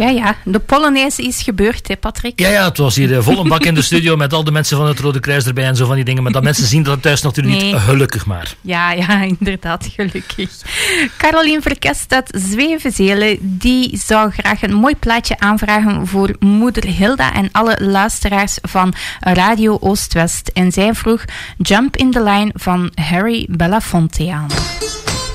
Ja, de Polonaise is gebeurd, hè, Patrick? Ja, het was hier vol een bak in de studio met al de mensen van het Rode Kruis erbij en zo van die dingen. Maar dat mensen zien dat thuis natuurlijk niet, gelukkig maar. Ja, inderdaad, gelukkig. Caroline Verkest uit Zwevenzelen, die zou graag een mooi plaatje aanvragen voor moeder Hilda en alle luisteraars van Radio Oost-West. En zij vroeg Jump in the Line van Harry Belafonte aan.